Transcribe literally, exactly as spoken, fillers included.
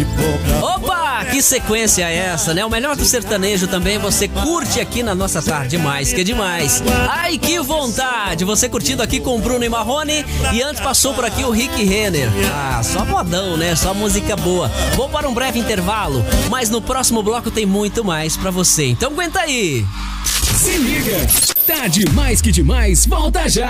Opa, que sequência é essa, né? O melhor do sertanejo também você curte aqui na nossa tarde, mais que demais. Ai, que vontade! Você curtindo aqui com o Bruno e Marrone. E antes passou por aqui o Rick Renner. Ah, só modão, né? Só música boa. Vou para um breve intervalo, mas no próximo bloco tem muito mais pra você. Então aguenta aí! Se liga! Tá demais que demais, volta já!